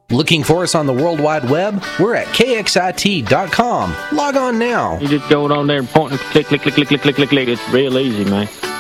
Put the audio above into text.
Looking for us on the World Wide Web? We're at kxit.com. Log on now. You just go on there and point and click. It's real easy, man.